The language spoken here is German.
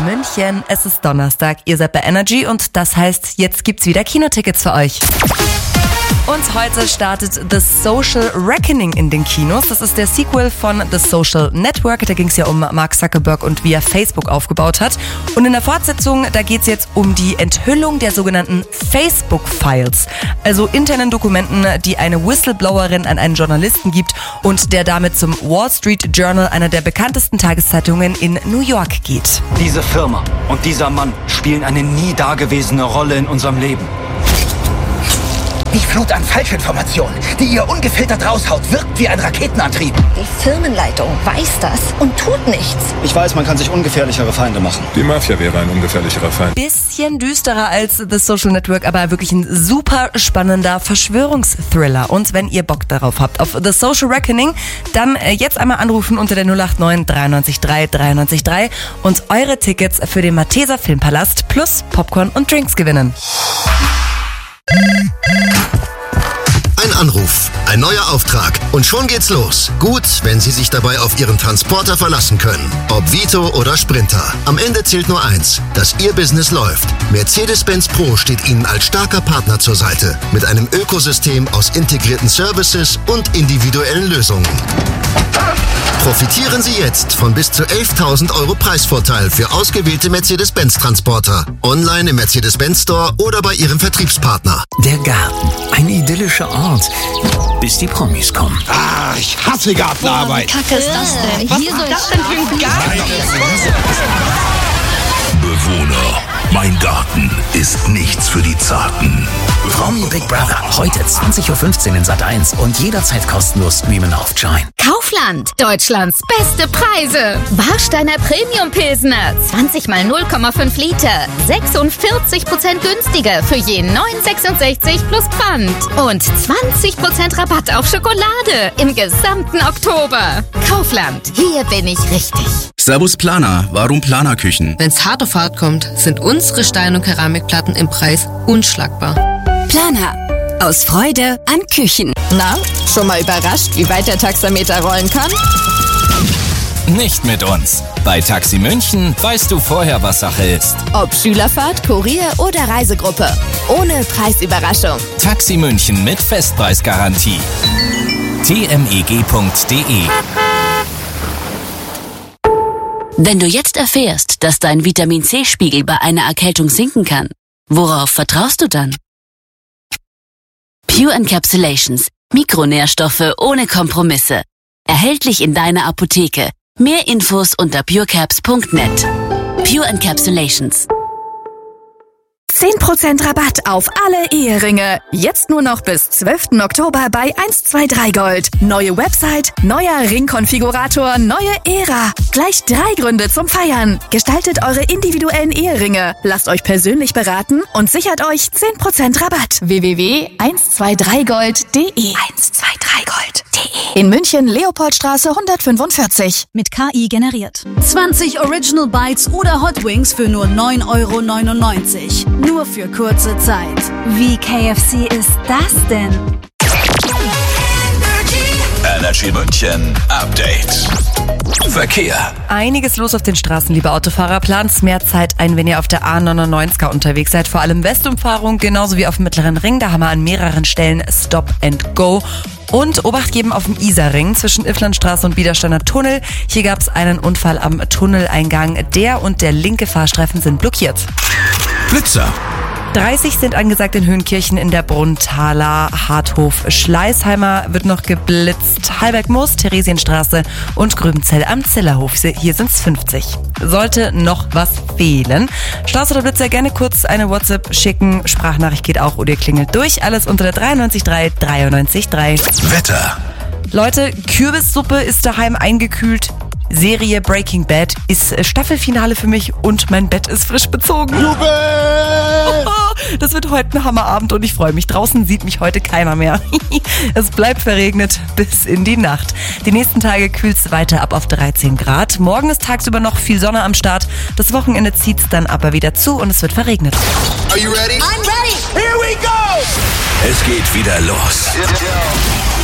München. Es ist Donnerstag, ihr seid bei Energy und das heißt, jetzt gibt's wieder Kinotickets für euch. Und heute startet The Social Reckoning in den Kinos. Das ist der Sequel von The Social Network. Da ging es ja um Mark Zuckerberg und wie er Facebook aufgebaut hat. Und in der Fortsetzung, da geht es jetzt um die Enthüllung der sogenannten Facebook-Files. Also internen Dokumenten, die eine Whistleblowerin an einen Journalisten gibt und der damit zum Wall Street Journal, einer der bekanntesten Tageszeitungen in New York, geht. Diese Firma und dieser Mann spielen eine nie dagewesene Rolle in unserem Leben. Die Flut an Falschinformationen, die ihr ungefiltert raushaut, wirkt wie ein Raketenantrieb. Die Firmenleitung weiß das und tut nichts. Ich weiß, man kann sich ungefährlichere Feinde machen. Die Mafia wäre ein ungefährlicherer Feind. Bisschen düsterer als The Social Network, aber wirklich ein super spannender Verschwörungsthriller. Und wenn ihr Bock darauf habt, auf The Social Reckoning, dann jetzt einmal anrufen unter der 089 93 3 93 3 und eure Tickets für den Malteser Filmpalast plus Popcorn und Drinks gewinnen. Ein Anruf, ein neuer Auftrag und schon geht's los. Gut, wenn Sie sich dabei auf Ihren Transporter verlassen können. Ob Vito oder Sprinter. Am Ende zählt nur eins, dass Ihr Business läuft. Mercedes-Benz Pro steht Ihnen als starker Partner zur Seite. Mit einem Ökosystem aus integrierten Services und individuellen Lösungen. Profitieren Sie jetzt von bis zu 11.000 € Preisvorteil für ausgewählte Mercedes-Benz-Transporter. Online im Mercedes-Benz Store oder bei Ihrem Vertriebspartner. Der Garten. Ein idyllischer Ort. Bis die Promis kommen. Ah, ich hasse Gartenarbeit. Wie kacke ist das denn? Was ist das denn für ein Garten? Bewohner. Mein Garten ist nichts für die Zarten. Promi Big Brother. Heute 20.15 Uhr in Sat.1 und jederzeit kostenlos streamen auf Join. Kaufland. Deutschlands beste Preise. Warsteiner Premium Pilsner. 20 mal 0,5 Liter. 46% günstiger für je 9,66 plus Pfand. Und 20% Rabatt auf Schokolade im gesamten Oktober. Kaufland. Hier bin ich richtig. Servus Planer, warum Planerküchen? Wenn's hart auf hart kommt, sind unsere Stein- und Keramikplatten im Preis unschlagbar. Planer. Aus Freude an Küchen. Na, schon mal überrascht, wie weit der Taxameter rollen kann? Nicht mit uns. Bei Taxi München weißt du vorher, was Sache ist. Ob Schülerfahrt, Kurier oder Reisegruppe. Ohne Preisüberraschung. Taxi München mit Festpreisgarantie. tmeg.de. Wenn du jetzt erfährst, dass dein Vitamin-C-Spiegel bei einer Erkältung sinken kann, worauf vertraust du dann? Pure Encapsulations. Mikronährstoffe ohne Kompromisse. Erhältlich in deiner Apotheke. Mehr Infos unter purecaps.net. Pure Encapsulations. 10% Rabatt auf alle Eheringe. Jetzt nur noch bis 12. Oktober bei 123 Gold. Neue Website, neuer Ringkonfigurator, neue Ära. Gleich 3 Gründe zum Feiern. Gestaltet eure individuellen Eheringe. Lasst euch persönlich beraten und sichert euch 10% Rabatt. www.123gold.de 123gold.de In München, Leopoldstraße 145. Mit KI generiert. 20 Original Bites oder Hot Wings für nur 9,99 €. Nur für kurze Zeit. Wie KFC ist das denn? Energy München Update. Verkehr. Einiges los auf den Straßen, liebe Autofahrer. Plant mehr Zeit ein, wenn ihr auf der A99 unterwegs seid. Vor allem Westumfahrung, genauso wie auf dem Mittleren Ring. Da haben wir an mehreren Stellen Stop and Go. Und Obacht geben auf dem Isarring zwischen Ifflandstraße und Biedersteiner Tunnel. Hier gab es einen Unfall am Tunneleingang. Der und der linke Fahrstreifen sind blockiert. Blitzer. 30 sind angesagt in Höhenkirchen in der Brunntaler, Harthof, Schleißheimer wird noch geblitzt, Halberg-Moos, Theresienstraße und Grübenzell am Zillerhof. Hier sind es 50. Sollte noch was fehlen, Straße oder Blitzer, gerne kurz eine WhatsApp schicken, Sprachnachricht geht auch oder ihr klingelt durch, alles unter der 93.3 93.3. Wetter. Leute, Kürbissuppe ist daheim eingekühlt. Serie Breaking Bad ist Staffelfinale für mich und mein Bett ist frisch bezogen. Das wird heute ein Hammerabend und ich freue mich. Draußen sieht mich heute keiner mehr. Es bleibt verregnet bis in die Nacht. Die nächsten Tage kühlt es weiter ab auf 13 Grad. Morgen ist tagsüber noch viel Sonne am Start. Das Wochenende zieht es dann aber wieder zu und es wird verregnet. Are you ready? I'm ready. Here we go! Es geht wieder los.